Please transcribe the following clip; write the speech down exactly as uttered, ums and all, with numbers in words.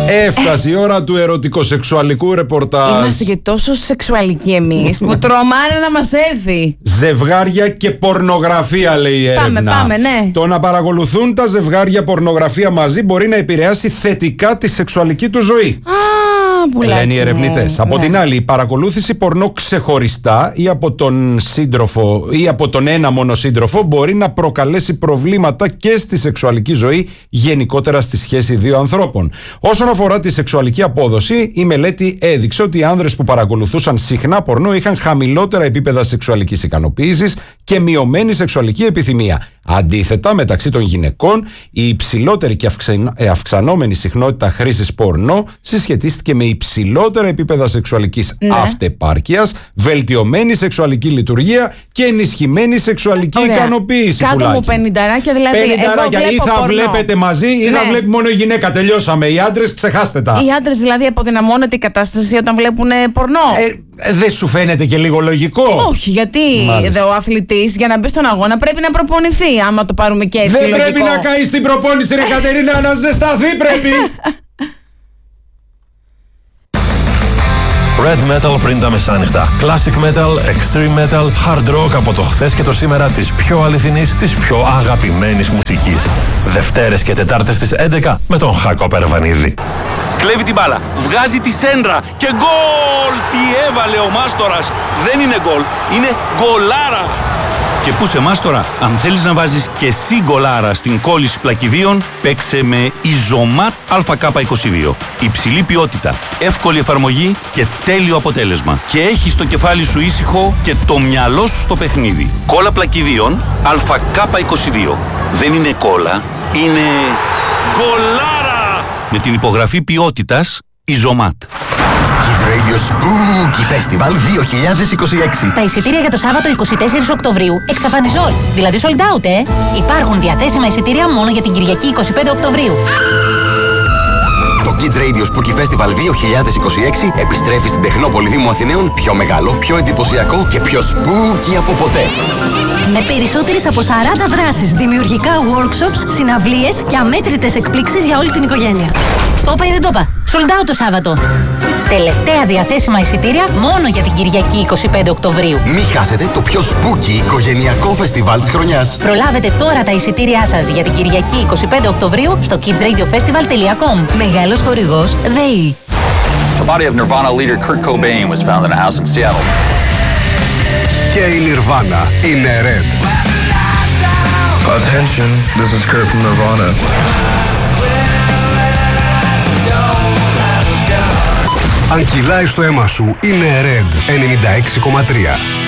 Έφτασε η ώρα του ερωτικοσεξουαλικού ρεπορτάζ. Είμαστε και τόσο σεξουαλικοί εμείς που τρομάνε να μας έρθει. Ζευγάρια και πορνογραφία, λέει η έρευνα. Πάμε, πάμε, ναι. Το να παρακολουθούν τα ζευγάρια πορνογραφία μαζί μπορεί να επηρεάσει θετικά τη σεξουαλική του ζωή. Λένε οι ερευνητές. Από ναι. την άλλη, η παρακολούθηση πορνό ξεχωριστά ή από τον σύντροφο ή από τον ένα μόνο σύντροφο μπορεί να προκαλέσει προβλήματα και στη σεξουαλική ζωή, γενικότερα στη σχέση δύο ανθρώπων. Όσον αφορά τη σεξουαλική απόδοση, η μελέτη έδειξε ότι οι άνδρες που παρακολουθούσαν συχνά πορνό είχαν χαμηλότερα επίπεδα σεξουαλικής ικανοποίησης και μειωμένη σεξουαλική επιθυμία. Αντίθετα, μεταξύ των γυναικών, η υψηλότερη και αυξανόμενη συχνότητα χρήσης πορνό συσχετίστηκε με υψηλότερα επίπεδα σεξουαλικής ναι. αυτεπάρκειας, βελτιωμένη σεξουαλική λειτουργία και ενισχυμένη σεξουαλική Ωραία. ικανοποίηση. Κάτω μου πενηνταράκια, δηλαδή. Πενηνταράκια, ή θα πορνό. βλέπετε μαζί ή ναι. θα βλέπει μόνο η γυναίκα. Τελειώσαμε. Οι άντρες, ξεχάστε τα. Οι άντρες δηλαδή αποδυναμώνεται η κατάσταση όταν βλέπουν πορνό. Ε, δεν σου φαίνεται και λίγο λογικό? Όχι, γιατί Μάλιστα. ο αθλητής για να μπει στον αγώνα πρέπει να προπονηθεί. Άμα το πάρουμε και έτσι. Δεν λογικό. πρέπει να καεί στην προπόνηση, ρε Κατερίνα, να ζεσταθεί πρέπει. Red Metal πριν τα μεσάνυχτα. Classic Metal, Extreme Metal, Hard Rock από το χθες και το σήμερα της πιο αληθινής, της πιο αγαπημένης μουσικής. Δευτέρες και Τετάρτες στις έντεκα με τον Χάκο Περβανίδη. Κλέβει την μπάλα, βγάζει τη σέντρα και γκολ! Τι έβαλε ο Μάστορας! Δεν είναι γκολ, είναι γκολάρα! Και πού σε Μάστορα, αν θέλεις να βάζεις και εσύ γκολάρα στην κόλληση πλακιδίων, παίξε με Ιζωμάτ Α Κ είκοσι δύο. Υψηλή ποιότητα, εύκολη εφαρμογή και τέλειο αποτέλεσμα. Και έχεις το κεφάλι σου ήσυχο και το μυαλό σου στο παιχνίδι. Κόλλα πλακιδίων Α Κ είκοσι δύο. Δεν είναι κόλλα, είναι γκολάρα! Με την υπογραφή ποιότητας Ιζωμάτ. Kids Radio Spooky Festival δύο χιλιάδες είκοσι έξι. Τα εισιτήρια για το Σάββατο εικοστή τέταρτη Οκτωβρίου εξαφανιζόλ, δηλαδή sold out, ε! Υπάρχουν διαθέσιμα εισιτήρια μόνο για την Κυριακή εικοστή πέμπτη Οκτωβρίου. Το Kids Radio Spooky Festival δύο χιλιάδες είκοσι έξι επιστρέφει στην Τεχνόπολη Δήμου Αθηναίων πιο μεγάλο, πιο εντυπωσιακό και πιο spooky από ποτέ. Με περισσότερες από σαράντα δράσεις, δημιουργικά workshops, συναυλίες και αμέτρητες εκπλήξεις για όλη την οικογένεια. Το είπα ή δεν το είπα. Sold out το Σάββατο. Τελευταία διαθέσιμα εισιτήρια μόνο για την Κυριακή εικοστή πέμπτη Οκτωβρίου. Μην χάσετε το πιο spooky οικογενειακό φεστιβάλ της χρονιάς. Προλάβετε τώρα τα εισιτήριά σας για την Κυριακή εικοστή πέμπτη Οκτωβρίου στο kids radio festival τελεία com. Μεγάλος χορηγός ΔΕΗ. The body of Nirvana leader Kurt Cobain was found in a house in Seattle. Και η Nirvana είναι Red. Attention, this is Kurt from Nirvana. Αν κυλάει στο αίμα σου, είναι Red ενενήντα έξι κόμμα τρία.